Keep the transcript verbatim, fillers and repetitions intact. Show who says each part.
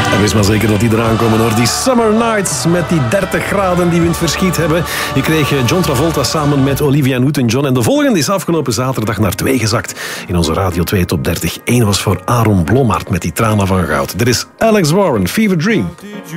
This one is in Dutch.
Speaker 1: En wees maar zeker dat die eraan komen hoor. Die Summer Nights met die dertig graden die we in het verschiet hebben. Je kreeg John Travolta samen met Olivia Newton-John. En de volgende is afgelopen zaterdag naar twee gezakt in onze Radio twee Top dertig. Eén was voor Aaron Blommaert met die tranen van goud. Er is Alex Warren, Fever Dream.